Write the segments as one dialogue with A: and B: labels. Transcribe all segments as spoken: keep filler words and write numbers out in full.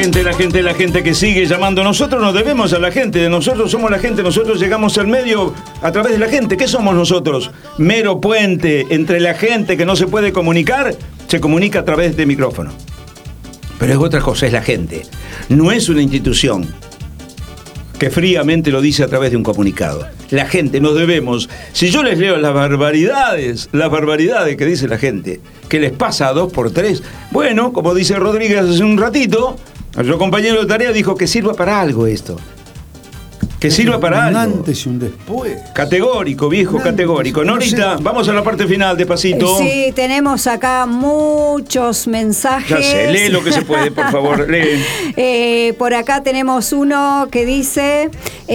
A: gente, la gente, la gente que sigue llamando. Nosotros nos debemos a la gente, nosotros somos la gente, nosotros llegamos al medio a través de la gente. ¿Qué somos nosotros? Mero puente entre la gente que no se puede comunicar, se comunica a través de micrófono. Pero es otra cosa, es la gente. No es una institución que fríamente lo dice a través de un comunicado. La gente, nos debemos. Si yo les leo las barbaridades, las barbaridades que dice la gente, que les pasa a dos por tres, bueno, como dice Rodríguez hace un ratito, nuestro compañero de tarea dijo que sirva para algo esto. Que sirva para algo.
B: Un antes y un después.
A: Categórico, viejo, categórico. Norita, vamos a la parte final, despacito.
C: Sí, tenemos acá muchos mensajes.
A: Ya sé, lee lo que se puede, por favor, lee.
C: eh, por acá tenemos uno que dice...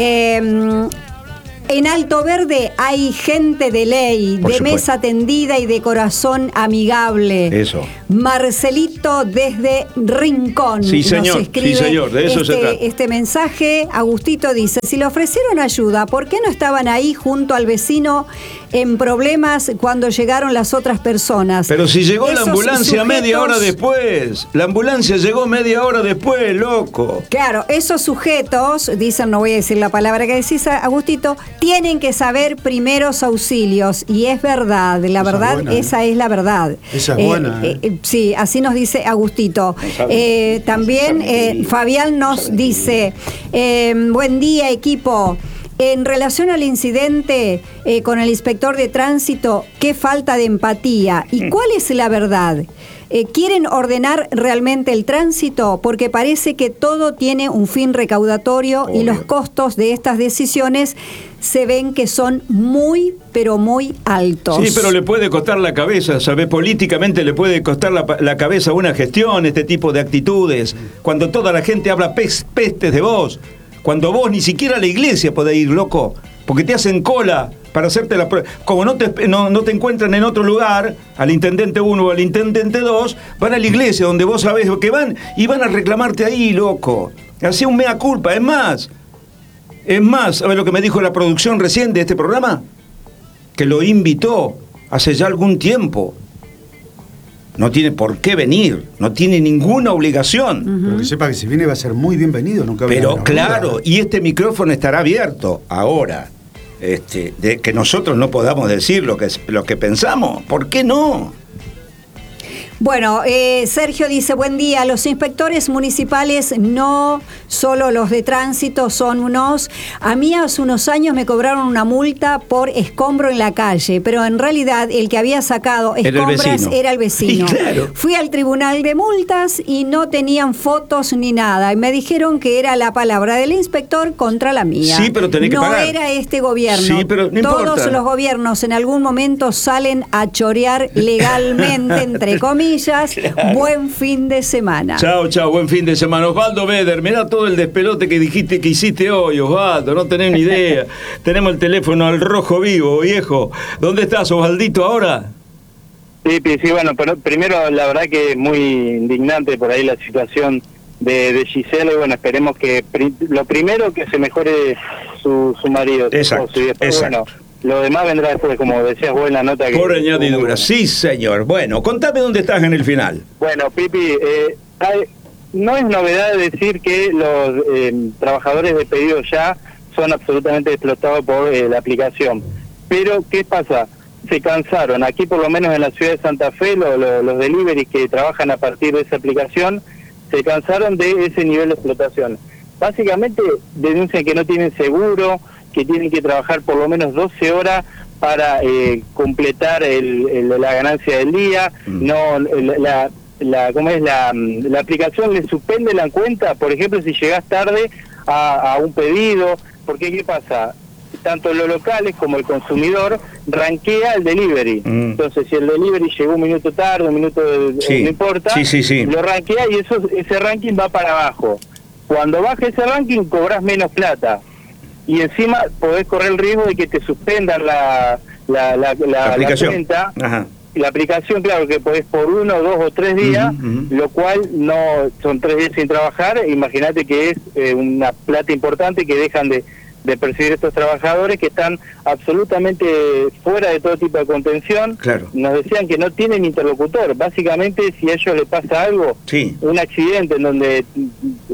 C: Eh, en Alto Verde hay gente de ley,
A: Por
C: de
A: supuesto.
C: mesa tendida y de corazón amigable.
A: Eso.
C: Marcelito desde Rincón.
A: Sí, señor,
C: nos escribe
A: sí, señor, de eso
C: este,
A: se trata.
C: Este mensaje, Agustito dice, si le ofrecieron ayuda, ¿por qué no estaban ahí junto al vecino en problemas cuando llegaron las otras personas?
A: Pero si llegó la
C: Esos
A: ambulancia
C: sujetos-
A: media hora después. La ambulancia llegó media hora después, loco.
C: Claro, esos sujetos, dicen, no voy a decir la palabra que decís, Agustito, tienen que saber primeros auxilios. Y es verdad, la
B: Esa
C: verdad,
B: es buena, ¿eh?
C: esa es la verdad.
B: Esa es
C: Eh,
B: buena,
C: eh,
B: ¿eh?
C: sí, así nos dice Agustito.
A: sabe.
C: Eh, también eh, Fabián nos dice, eh, buen día equipo. En relación al incidente eh, con el inspector de tránsito, qué falta de empatía. ¿Y cuál es la verdad? Eh, ¿Quieren ordenar realmente el tránsito? Porque parece que todo tiene un fin recaudatorio.
A: Obvio.
C: Y los costos de estas decisiones se ven que son muy, pero muy altos.
A: Sí, pero le puede costar la cabeza, ¿sabes? Políticamente le puede costar la, la cabeza una gestión, este tipo de actitudes. Cuando toda la gente habla pes, pestes de vos. Cuando vos ni siquiera a la iglesia podés ir, loco. Porque te hacen cola para hacerte la prueba. Como no te, no, no te encuentran en otro lugar, al intendente uno o al intendente dos, van a la iglesia donde vos sabés que van y van a reclamarte ahí, loco. Hacía un mea culpa. Es más, es más, ¿sabés lo que me dijo la producción recién de este programa? Que lo invitó hace ya algún tiempo. No tiene por qué venir, no tiene ninguna obligación.
C: Uh-huh.
B: Pero que sepa que si viene va a ser muy bienvenido. Nunca
A: Pero
B: venga
A: claro,
B: una
A: y este micrófono estará abierto ahora. Este, de que nosotros no podamos decir lo que, lo que pensamos. ¿Por qué no?
C: Bueno, eh, Sergio dice, buen día, los inspectores municipales, no solo los de tránsito, son unos... A mí hace unos años me cobraron una multa por escombro en la calle, pero en realidad el que había sacado
A: Era el
C: escombras
A: vecino.
C: era el vecino.
A: Y claro.
C: Fui al tribunal de multas y no tenían fotos ni nada, y me dijeron que era la palabra del inspector contra la mía.
A: Sí, pero tenés que
C: no
A: pagar.
C: No era este gobierno.
A: Sí, pero no
C: Todos
A: importa.
C: los gobiernos en algún momento salen a chorear legalmente, entre comillas. Claro. Buen fin de semana.
A: Chao, chao, buen fin de semana. Osvaldo Beder, mirá todo el despelote que dijiste que hiciste hoy, Osvaldo, no tenés ni idea. Tenemos el teléfono al rojo vivo, viejo. ¿Dónde estás, Osvaldito, ahora?
D: Sí, sí, bueno, pero primero la verdad que es muy indignante por ahí la situación de, de Gisela y bueno, esperemos que pri- lo primero que se mejore su, su marido.
A: Exacto,
D: su, y después,
A: exacto.
D: Bueno, lo demás vendrá después, como decías vos en la nota. Que
A: Por añadidura, sí, señor. Bueno, contame dónde estás en el final.
D: Bueno, Pipi, eh, hay, no es novedad decir que los eh, trabajadores de pedido ya son absolutamente explotados por eh, la aplicación. Pero, ¿qué pasa? Se cansaron. Aquí, por lo menos en la ciudad de Santa Fe, lo, lo, los deliveries que trabajan a partir de esa aplicación, se cansaron de ese nivel de explotación. Básicamente, denuncian que no tienen seguro, que tienen que trabajar por lo menos doce horas para eh, completar el, el, la ganancia del día. Mm. No, la, la, ¿cómo es? La, la aplicación le suspende la cuenta, por ejemplo, si llegás tarde a, a un pedido, porque ¿qué pasa? Tanto los locales como el consumidor ranquea el delivery. Mm. Entonces, si el delivery llegó un minuto tarde, un minuto,
A: sí.
D: eh, no importa,
A: sí, sí, sí.
D: lo ranquea y eso, ese ranking va para abajo. Cuando baja ese ranking, cobras menos plata. Y encima podés correr el riesgo de que te suspendan la, la, la, la,
A: la aplicación.
D: La cuenta.
A: Ajá.
D: La aplicación, claro, que podés por uno, dos o tres días, uh-huh, uh-huh. lo cual no son tres días sin trabajar. Imagínate que es eh, una plata importante que dejan de, de percibir estos trabajadores que están absolutamente fuera de todo tipo de contención.
A: Claro.
D: Nos decían que no tienen interlocutor. Básicamente, si a ellos les pasa algo,
A: sí.
D: un accidente en donde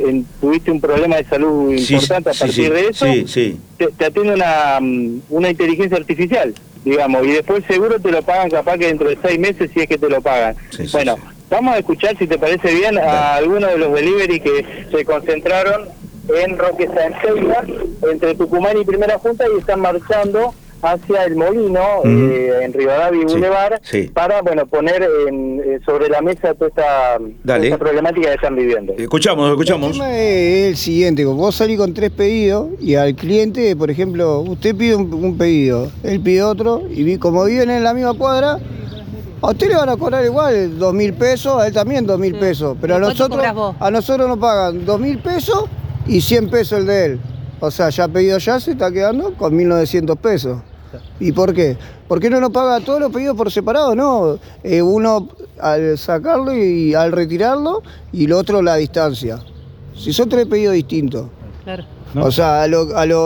D: en- tuviste un problema de salud
A: Sí,
D: importante
A: sí,
D: a partir
A: sí,
D: de eso,
A: sí, sí.
D: Te, te atiende una, mm, una inteligencia artificial, digamos, y después seguro te lo pagan capaz que dentro de seis meses si es que te lo pagan.
A: Sí, sí,
D: bueno,
A: sí.
D: vamos a escuchar, si te parece bien,
A: Dale.
D: a algunos de los delivery que se concentraron en Roque Santeira, entre Tucumán y Primera Junta, y están marchando hacia el Molino,
A: Ujú.
D: eh, en Rivadavia y
A: Sí,
D: Boulevard,
A: sí.
D: para, bueno, poner en, eh, sobre la mesa toda esta, toda
A: Dale.
D: esta problemática que están viviendo.
A: Escuchamos,
E: El
A: escuchamos.
E: tema es el siguiente, vos salís con tres pedidos y al cliente, por ejemplo, usted pide un, un pedido, él pide otro y vi- como viven en la misma cuadra, a usted le van a cobrar igual dos mil pesos, a él también dos mil pesos, pero a
F: ¿Cuánto
E: nosotros,
F: cobras vos?
E: a nosotros nos pagan dos mil pesos y cien pesos el de él. O sea, ya pedido ya se está quedando con mil novecientos pesos. ¿Y por qué? ¿Por qué no nos paga todos los pedidos por separado? No, eh, uno al sacarlo y al retirarlo y el otro la distancia. Si son tres pedidos distintos.
F: Claro.
E: O sea, a lo, a lo